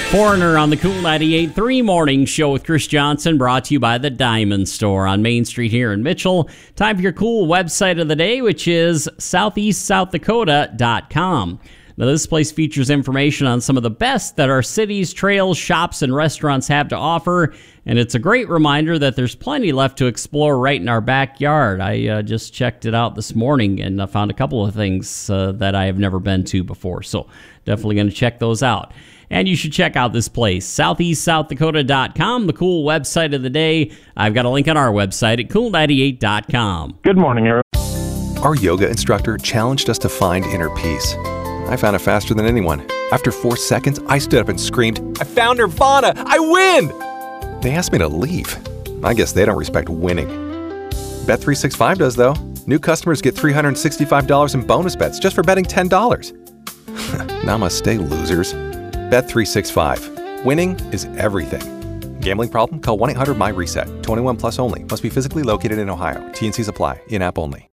Foreigner on the Cool 98.3 Morning Show with Chris Johnson, brought to you by the Diamond Store on Main Street here in Mitchell. Time for your cool website of the day, which is southeastsouthdakota.com. Now, this place features information on some of the best that our cities, trails, shops, and restaurants have to offer, and it's a great reminder that there's plenty left to explore right in our backyard. I just checked it out this morning, and I found a couple of things that I have never been to before, so definitely going to check those out. And you should check out this place, southeastsouthdakota.com, the cool website of the day. I've got a link on our website at cool98.com. Good morning, everyone. Our yoga instructor challenged us to find inner peace. I found it faster than anyone. After 4 seconds, I stood up and screamed, "I found Nirvana! I win!" They asked me to leave. I guess they don't respect winning. Bet365 does, though. New customers get $365 in bonus bets just for betting $10. Namaste, losers. Bet365. Winning is everything. Gambling problem? Call 1-800-MY-RESET. 21 plus only. Must be physically located in Ohio. T&Cs apply. In-app only.